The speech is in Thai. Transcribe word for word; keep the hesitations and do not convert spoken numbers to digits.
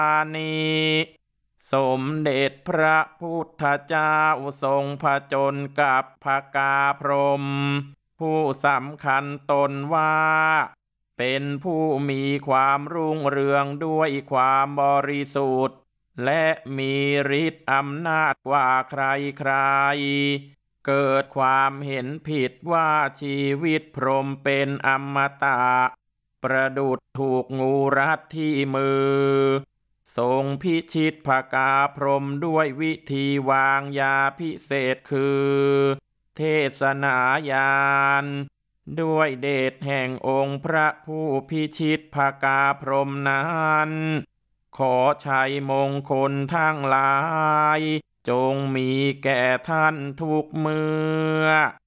นีสมเด็จพระพุทธเจ้าทรงผจญกับพกาพรหมผู้สำคัญตนว่าเป็นผู้มีความรุ่งเรืองด้วยความบริสุทธิ์และมีฤทธิ์อำนาจกว่าใครๆเกิดความเห็นผิดว่าชีวิตพรหมเป็นอมตะประดุจถูกงูรัดที่มือทรงพิชิตพกาพรหมด้วยวิธีวางยาพิเศษคือเทศนาญาณด้วยเดชแห่งองค์พระผู้พิชิตพกาพรหมนั้นขอชัยมงคลทั้งหลายจงมีแก่ท่านทุกเมื่อ